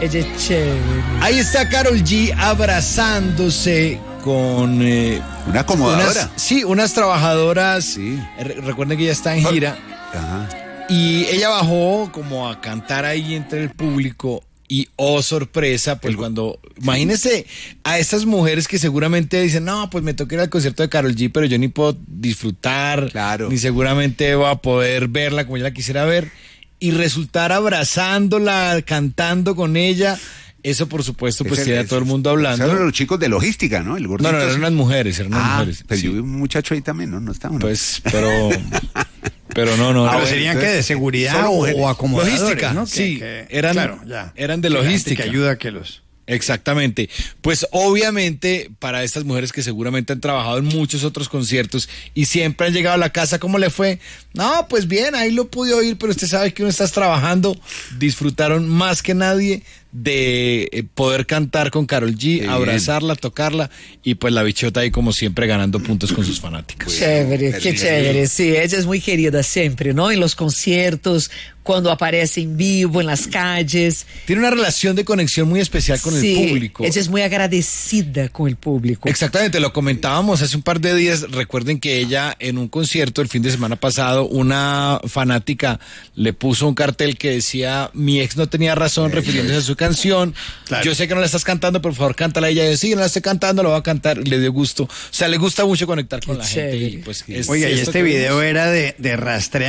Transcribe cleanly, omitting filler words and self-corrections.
Ella es chévere. Ahí está Karol G abrazándose con una acomodadora. unas trabajadoras. Sí. Recuerden que ella está en gira. Ajá. Y ella bajó como a cantar ahí entre el público. Y oh, sorpresa, pues cuando, imagínense a estas mujeres que seguramente dicen, no, pues me toca ir al concierto de Karol G, pero yo ni puedo disfrutar, claro, ni seguramente voy a poder verla como yo la quisiera ver, y resultar abrazándola, cantando con ella. Eso, por supuesto, pues tiene a todo el mundo hablando. Eran los chicos de logística, ¿no? El gordito. No, eran unas mujeres, mujeres. Pero sí. yo vi un muchacho ahí también, ¿no? No estaba, ¿no? Pues, pero no. Pero serían que de seguridad o acomodadores, logística, ¿no? sí. Eran de logística. Que ayuda a que los... Exactamente. Pues obviamente para estas mujeres que seguramente han trabajado en muchos otros conciertos y siempre han llegado a la casa, ¿cómo le fue? No, pues bien, ahí lo pude oír, pero usted sabe que uno está trabajando. Disfrutaron más que nadie de poder cantar con Karol G, abrazarla, tocarla y pues la bichota ahí como siempre ganando puntos con sus fanáticas. Chévere, qué chévere. Sí, ella es muy querida siempre, ¿no? En los conciertos, cuando aparece en vivo, en las calles. Tiene una relación de conexión muy especial con el público. Ella es muy agradecida con el público. Exactamente, lo comentábamos hace un par de días. Recuerden que ella en un concierto el fin de semana pasado, una fanática le puso un cartel que decía, mi ex no tenía razón, refiriéndose a su canción. Claro. Yo sé que no la estás cantando, por favor, cántala. Ella dice, sí, no la estoy cantando, lo voy a cantar. Le dio gusto. O sea, le gusta mucho conectar con la gente. Y pues, oiga, y este video era de rastrear